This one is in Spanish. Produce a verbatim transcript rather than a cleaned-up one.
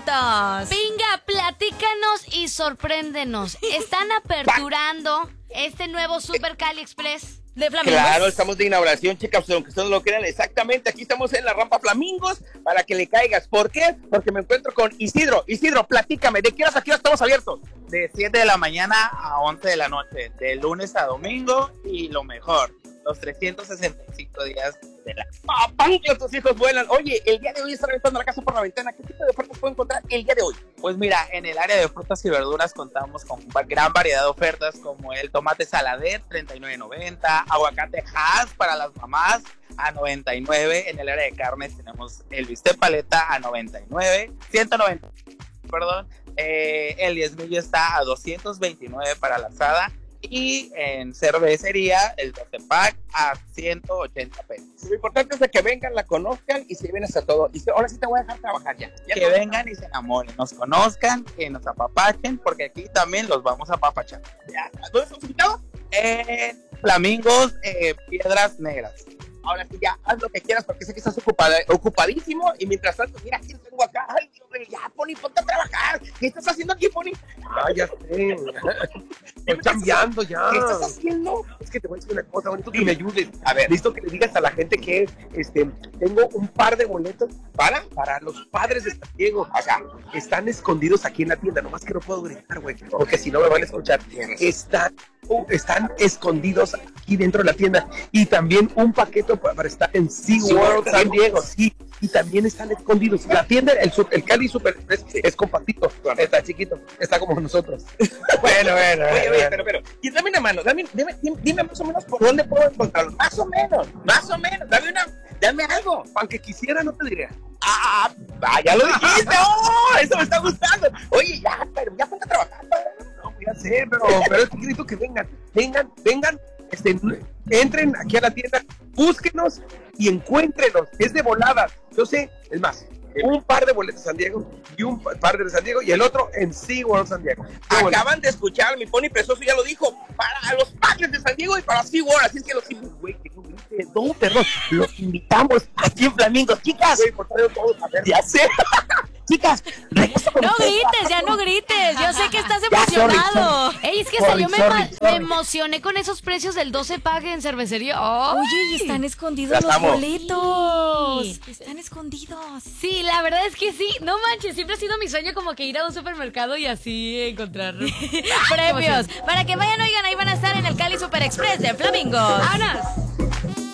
juntos. Venga, platícanos y sorpréndenos. ¿Están aperturando este nuevo Super Cali Express de Flamingos? Claro, estamos de inauguración, chicas, aunque ustedes lo crean, exactamente. Aquí estamos en la rampa Flamingos para que le caigas. ¿Por qué? Porque me encuentro con Isidro. Isidro, platícame, ¿de qué horas a qué horas estamos abiertos? De siete de la mañana a once de la noche, de lunes a domingo, y lo mejor, los trescientos sesenta y cinco días de la... ¡Papá, que tus hijos vuelan! Oye, el día de hoy están aventando la casa por la ventana. ¿Qué tipo de ofertas puedo encontrar el día de hoy? Pues mira, en el área de frutas y verduras contamos con gran variedad de ofertas como el tomate saladet, treinta y nueve noventa, aguacate Hass para las mamás a noventa y nueve. En el área de carnes tenemos el bistec paleta a noventa y nueve, ciento noventa, perdón. Eh, el diezmillo está a doscientos veintinueve para la asada. Y en cervecería, el doce pack a ciento ochenta pesos. Lo importante es de que vengan, la conozcan y se lleven hasta todo. Y ahora sí te voy a dejar trabajar ya. ya que vengan y se enamoren, nos conozcan, que nos apapachen, porque aquí también los vamos a apapachar. ¿Ya? ¿Dónde estamos invitados? En Flamingos, eh, Piedras Negras. Ahora sí, ya, haz lo que quieras porque sé que estás ocupada, ocupadísimo. Y mientras tanto, mira quién tengo acá. Ay, Dios mío, ya, Pony, ponte a trabajar. ¿Qué estás haciendo aquí, Pony? Ah, ya sé. Estoy cambiando ya. ¿Qué estás haciendo? Es que te voy a decir una cosa, bonito que me ayudes. A ver. Listo que le digas a la gente que este, tengo un par de boletos para, para los padres de San Diego. O sea, están escondidos aquí en la tienda. Nomás que no puedo gritar, güey, porque si no me van a escuchar. Están, uh, están escondidos aquí dentro de la tienda. Y también un paquete para, para estar en SeaWorld San Diego. Sí. Y también están escondidos. La tienda, el, el Cali Super Express es compactito. Está chiquito. Está como nosotros. Bueno, bueno. Oye, oye, pero, pero. Y dame una mano. Dame, dime, dime, dime más o menos por dónde puedo encontrarlos. Más o menos. Más o menos. Dame una. Dame algo. Aunque quisiera, no te diría. Ah, ah, ya lo dijiste. ¡Oh! Eso me está gustando. Oye, ya, pero ya ponte a trabajar. No, ya sé, pero, pero es que grito que vengan. Vengan, vengan. Este, entren aquí a la tienda, búsquenos y encuéntrenos. Es de voladas. Yo sé, es más, un par de boletos San Diego y un par de San Diego y el otro en SeaWorld San Diego. Acaban de escuchar, mi Pony Precioso ya lo dijo, para los padres de San Diego y para SeaWorld. Así es que los güey, que no grites, no, perdón, los invitamos aquí en Flamingos, chicas. Güey, por favor, todos a ver. Ya sé. Chicas, regreso con No ustedes. grites, ya no grites. Yo sé que estás Ya, sorry, emocionado. Ey, es que hasta Sorry, yo me, sorry, ma- sorry. me emocioné con esos precios del doce pague en cervecería. ¡Ay! Oye, y están escondidos Las los amo. boletos. Sí. Están escondidos. Sí, la verdad es que sí. No manches, siempre ha sido mi sueño como que ir a un supermercado y así encontrar premios. Para que vayan, oigan, ahí van a estar en el Cali Super Express de Flamingos. ¡Vámonos!